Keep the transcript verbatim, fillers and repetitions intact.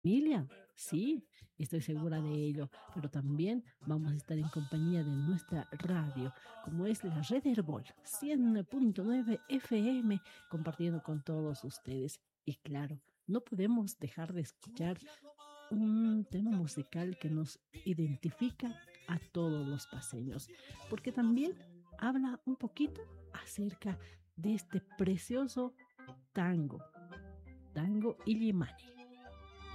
Familia, sí, estoy segura de ello, pero también vamos a estar en compañía de nuestra radio, como es la Red Herbol cien punto nueve F M, compartiendo con todos ustedes. Y claro, no podemos dejar de escuchar un tema musical que nos identifica a todos los paseños, porque también habla un poquito acerca de este precioso tango, tango Illimani.